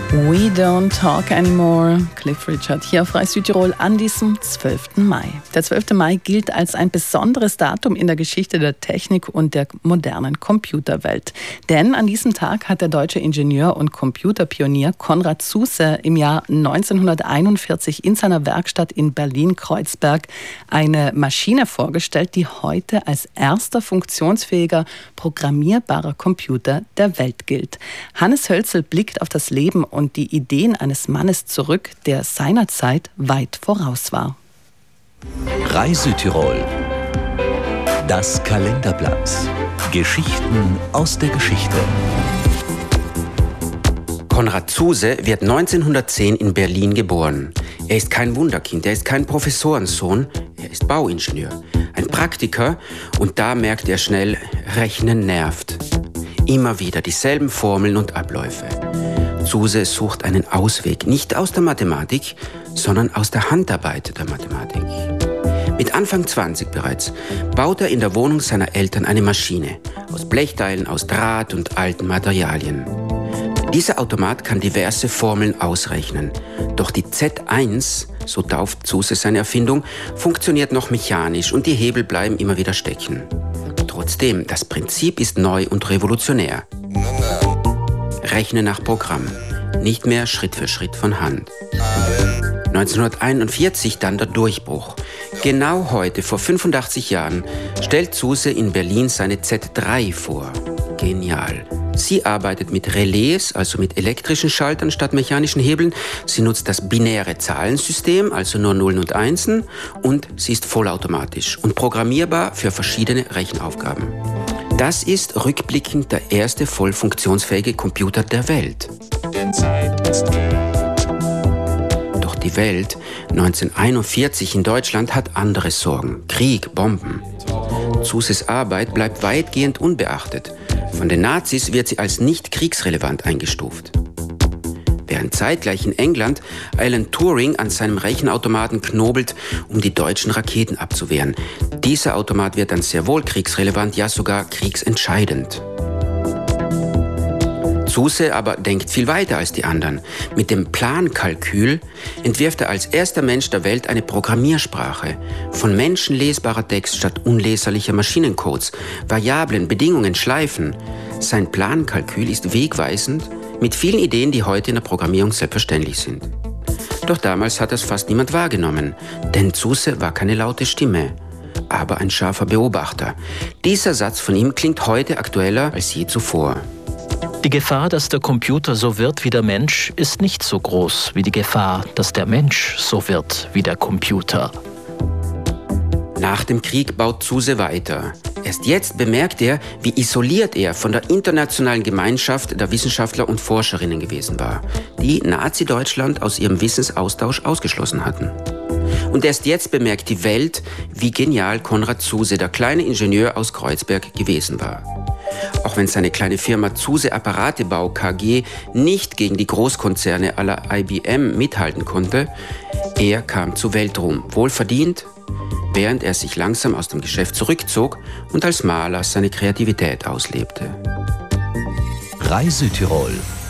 We Don't Talk Anymore, Cliff Richard hier auf Rai Südtirol an diesem 12. Mai. Der 12. Mai gilt als ein besonderes Datum in der Geschichte der Technik und der modernen Computerwelt. Denn an diesem Tag hat der deutsche Ingenieur und Computerpionier Konrad Zuse im Jahr 1941 in seiner Werkstatt in Berlin-Kreuzberg eine Maschine vorgestellt, die heute als erster funktionsfähiger, programmierbarer Computer der Welt gilt. Hannes Hölzel blickt auf das Leben und die Ideen eines Mannes zurück, der seiner Zeit weit voraus war. Rai Südtirol. Das Kalenderblatt. Geschichten aus der Geschichte. Konrad Zuse wird 1910 in Berlin geboren. Er ist kein Wunderkind, er ist kein Professorensohn, er ist Bauingenieur, ein Praktiker, und da merkt er schnell, Rechnen nervt. Immer wieder dieselben Formeln und Abläufe. Zuse sucht einen Ausweg, nicht aus der Mathematik, sondern aus der Handarbeit der Mathematik. Mit Anfang 20 bereits baut er in der Wohnung seiner Eltern eine Maschine, aus Blechteilen, aus Draht und alten Materialien. Dieser Automat kann diverse Formeln ausrechnen, doch die Z1, so tauft Zuse seine Erfindung, funktioniert noch mechanisch und die Hebel bleiben immer wieder stecken. Trotzdem, das Prinzip ist neu und revolutionär. Rechne nach Programm, nicht mehr Schritt für Schritt von Hand. 1941 dann der Durchbruch. Genau heute, vor 85 Jahren, stellt Zuse in Berlin seine Z3 vor. Genial. Sie arbeitet mit Relais, also mit elektrischen Schaltern statt mechanischen Hebeln. Sie nutzt das binäre Zahlensystem, also nur Nullen und Einsen. Und sie ist vollautomatisch und programmierbar für verschiedene Rechenaufgaben. Das ist rückblickend der erste voll funktionsfähige Computer der Welt. Doch die Welt 1941 in Deutschland hat andere Sorgen. Krieg, Bomben. Zuses Arbeit bleibt weitgehend unbeachtet. Von den Nazis wird sie als nicht kriegsrelevant eingestuft. Während zeitgleich in England Alan Turing an seinem Rechenautomaten knobelt, um die deutschen Raketen abzuwehren. Dieser Automat wird dann sehr wohl kriegsrelevant, ja sogar kriegsentscheidend. Zuse aber denkt viel weiter als die anderen. Mit dem Plankalkül entwirft er als erster Mensch der Welt eine Programmiersprache. Von menschenlesbarer Text statt unleserlicher Maschinencodes, Variablen, Bedingungen, Schleifen. Sein Plankalkül ist wegweisend, mit vielen Ideen, die heute in der Programmierung selbstverständlich sind. Doch damals hat das fast niemand wahrgenommen, denn Zuse war keine laute Stimme, aber ein scharfer Beobachter. Dieser Satz von ihm klingt heute aktueller als je zuvor. Die Gefahr, dass der Computer so wird wie der Mensch, ist nicht so groß wie die Gefahr, dass der Mensch so wird wie der Computer. Nach dem Krieg baut Zuse weiter. Erst jetzt bemerkt er, wie isoliert er von der internationalen Gemeinschaft der Wissenschaftler und Forscherinnen gewesen war, die Nazi-Deutschland aus ihrem Wissensaustausch ausgeschlossen hatten. Und erst jetzt bemerkt die Welt, wie genial Konrad Zuse, der kleine Ingenieur aus Kreuzberg, gewesen war. Auch wenn seine kleine Firma Zuse Apparatebau KG nicht gegen die Großkonzerne à la IBM mithalten konnte, er kam zu Weltruhm, wohlverdient, während er sich langsam aus dem Geschäft zurückzog und als Maler seine Kreativität auslebte. Rai Südtirol.